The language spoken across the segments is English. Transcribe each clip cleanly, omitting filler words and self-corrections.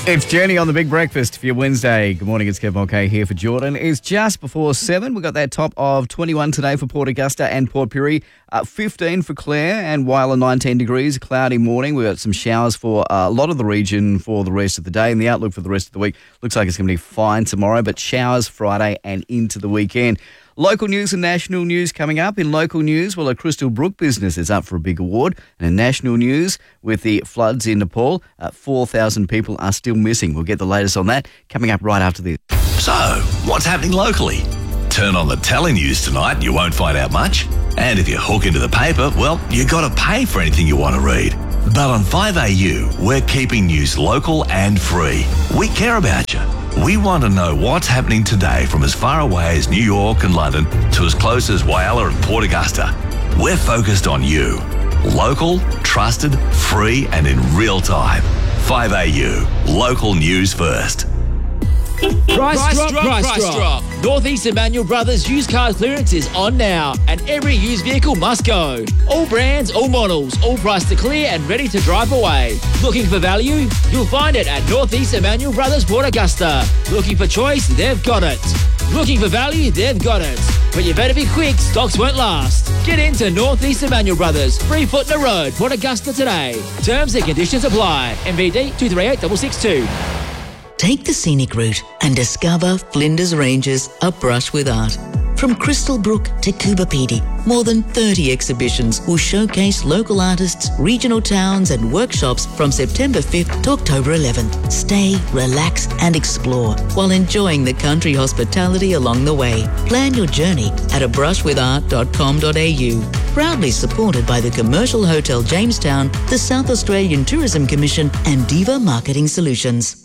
It's Journey on the Big Breakfast for your Wednesday. Good morning, it's Kev Mulcahy here for Jordan. It's just before 7. We've got that top of 21 today for Port Augusta and Port Pirie, 15 for Clare and Whyalla 19 degrees, a cloudy morning. We've got some showers for a lot of the region for the rest of the day, and the outlook for the rest of the week looks like it's going to be fine tomorrow, but showers Friday and into the weekend. Local news and national news coming up. In local news, well, a Crystal Brook business is up for a big award. And in national news, with the floods in Nepal, 4,000 people are still missing. We'll get the latest on that coming up right after this. So, what's happening locally? Turn on the telenews tonight and you won't find out much. And if you hook into the paper, well, you got to pay for anything you want to read. But on 5AU, we're keeping news local and free. We care about you. We want to know what's happening today from as far away as New York and London to as close as Whyalla and Port Augusta. We're focused on you. Local, trusted, free and in real time. 5AU. Local news first. Price drop. Northeast Emmanuel Brothers used car clearance is on now, and every used vehicle must go. All brands, all models, all priced to clear and ready to drive away. Looking for value? You'll find it at Northeast Emmanuel Brothers Port Augusta. Looking for choice? They've got it. Looking for value? They've got it. But you better be quick, stocks won't last. Get into Northeast Emmanuel Brothers, 3 Foot in the Road, Port Augusta today. Terms and conditions apply. MVD 238662. Take the scenic route and discover Flinders Ranges, a brush with art. From Crystal Brook to Coober Pedy, more than 30 exhibitions will showcase local artists, regional towns and workshops from September 5th to October 11th. Stay, relax and explore while enjoying the country hospitality along the way. Plan your journey at abrushwithart.com.au. Proudly supported by the Commercial Hotel Jamestown, the South Australian Tourism Commission and Diva Marketing Solutions.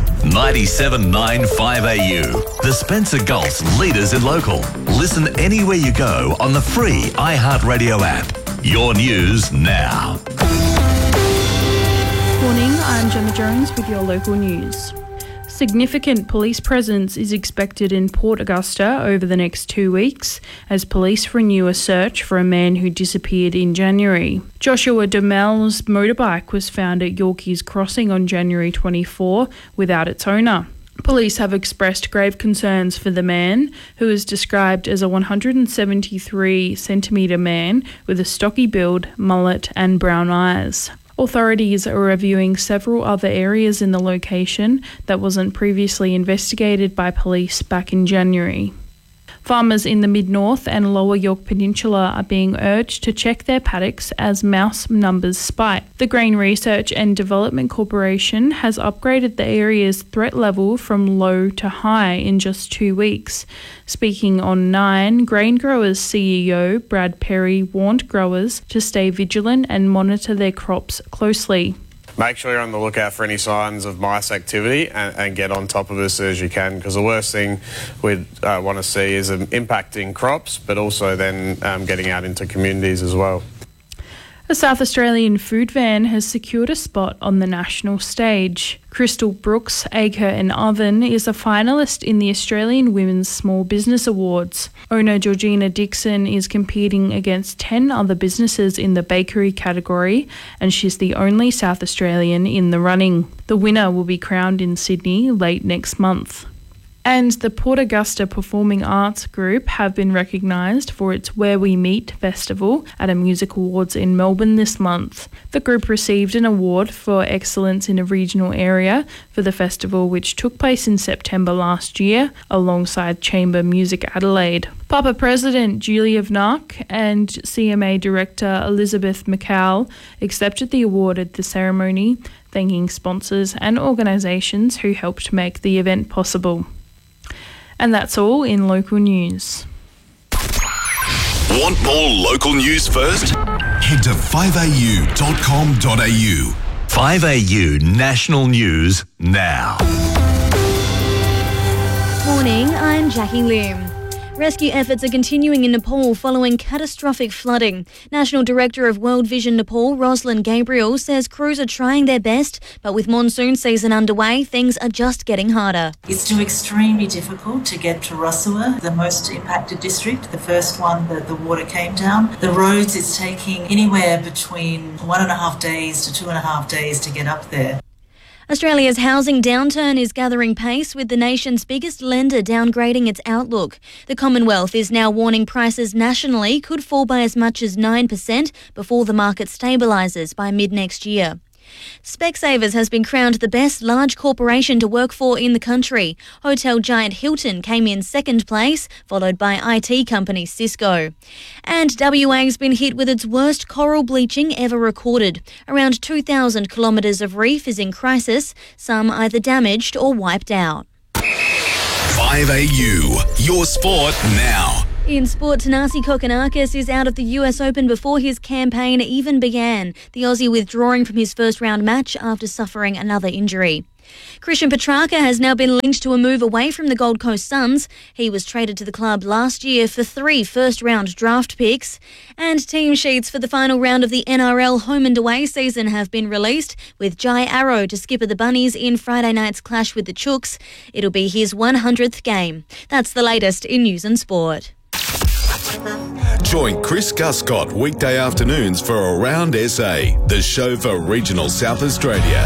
97.9 5AU. The Spencer Gulf's leaders in local. Listen anywhere you go on the free iHeartRadio app. Your news now. Morning, I'm Gemma Jones with your local news. Significant police presence is expected in Port Augusta over the next 2 weeks as police renew a search for a man who disappeared in January. Joshua Dumel's motorbike was found at Yorkeys Crossing on January 24 without its owner. Police have expressed grave concerns for the man, who is described as a 173-centimetre man with a stocky build, mullet and brown eyes. Authorities are reviewing several other areas in the location that wasn't previously investigated by police back in January. Farmers in the Mid-North and Lower York Peninsula are being urged to check their paddocks as mouse numbers spike. The Grain Research and Development Corporation has upgraded the area's threat level from low to high in just 2 weeks. Speaking on 9, Grain Growers CEO Brad Perry warned growers to stay vigilant and monitor their crops closely. Make sure you're on the lookout for any signs of mice activity and get on top of it as soon as you can, because the worst thing we'd want to see is impacting crops, but also then getting out into communities as well. A South Australian food van has secured a spot on the national stage. Crystal Brook's Acre and Oven is a finalist in the Australian Women's Small Business Awards. Owner Georgina Dixon is competing against 10 other businesses in the bakery category, and she's the only South Australian in the running. The winner will be crowned in Sydney late next month. And the Port Augusta Performing Arts Group have been recognised for its Where We Meet festival at a music awards in Melbourne this month. The group received an award for excellence in a regional area for the festival, which took place in September last year alongside Chamber Music Adelaide. Papa President Julia Vnark and CMA Director Elizabeth McCall accepted the award at the ceremony, thanking sponsors and organisations who helped make the event possible. And that's all in local news. Want more local news first? Head to 5au.com.au. 5AU National News now. Morning, I'm Jackie Lim. Rescue efforts are continuing in Nepal following catastrophic flooding. National Director of World Vision Nepal, Rosalind Gabriel, says crews are trying their best, but with monsoon season underway, things are just getting harder. It's still extremely difficult to get to Rasua, the most impacted district, the first one that the water came down. The roads, it's taking anywhere between 1.5 days to 2.5 days to get up there. Australia's housing downturn is gathering pace, with the nation's biggest lender downgrading its outlook. The Commonwealth is now warning prices nationally could fall by as much as 9% before the market stabilises by mid-next year. Specsavers has been crowned the best large corporation to work for in the country. Hotel giant Hilton came in second place, followed by IT company Cisco. And WA's been hit with its worst coral bleaching ever recorded. Around 2,000 kilometres of reef is in crisis, some either damaged or wiped out. 5AU, your sport now. In sport, Thanasi Kokkinakis is out of the US Open before his campaign even began, the Aussie withdrawing from his first round match after suffering another injury. Christian Petrarca has now been linked to a move away from the Gold Coast Suns. He was traded to the club last year for 3 first-round draft picks. And team sheets for the final round of the NRL home and away season have been released, with Jai Arrow to skipper the Bunnies in Friday night's clash with the Chooks. It'll be his 100th game. That's the latest in news and sport. Join Chris Guscott weekday afternoons for Around SA, the show for regional South Australia.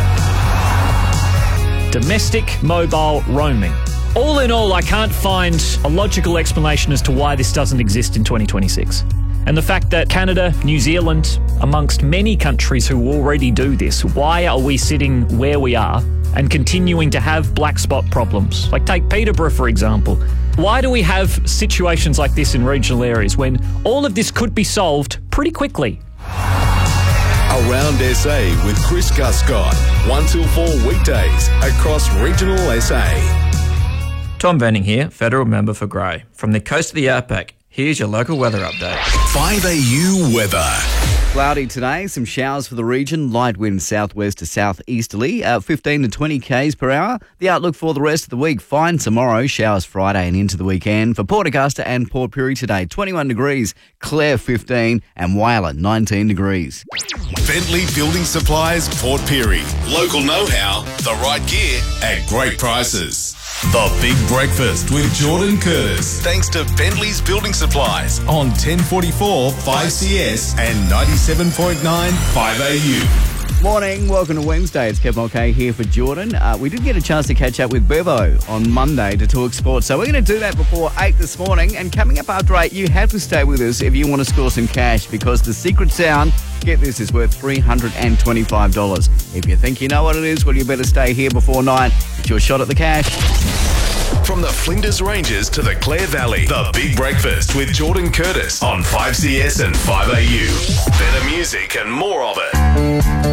Domestic mobile roaming. All in all, I can't find a logical explanation as to why this doesn't exist in 2026. And the fact that Canada, New Zealand, amongst many countries who already do this, why are we sitting where we are and continuing to have black spot problems? Like take Peterborough, for example. Why do we have situations like this in regional areas when all of this could be solved pretty quickly? Around SA with Chris Guscott, 1 till 4 weekdays across regional SA. Tom Venning here, Federal Member for Grey. From the coast of the Outback, here's your local weather update. 5AU weather. Cloudy today, some showers for the region, light wind southwest to southeasterly, 15 to 20 k's per hour. The outlook for the rest of the week, fine tomorrow, showers Friday and into the weekend. For Port Augusta and Port Pirie today, 21 degrees, Clare 15 and Whyalla 19 degrees. Bentley Building Supplies, Port Pirie. Local know-how, the right gear at great prices. The Big Breakfast with Jordan Curtis. Thanks to Bentley's Building Supplies on 1044 5CS and 97.9 5AU. Morning, welcome to Wednesday. It's Kev Mulcahy here for Jordan. We did get a chance to catch up with Bevo on Monday to talk sports, so we're going to do that before 8 this morning. And coming up after 8, you have to stay with us if you want to score some cash, because the secret sound, get this, is worth $325. If you think you know what it is, well, you better stay here before 9. It's your shot at the cash. From the Flinders Ranges to the Clare Valley, The Big Breakfast with Jordan Curtis on 5CS and 5AU. Better music and more of it.